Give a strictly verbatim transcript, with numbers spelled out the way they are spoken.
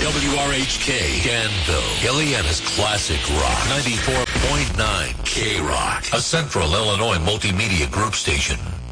W R H K, Danville, Ileana's Classic Rock, ninety-four point nine K-Rock, a Central Illinois multimedia group station.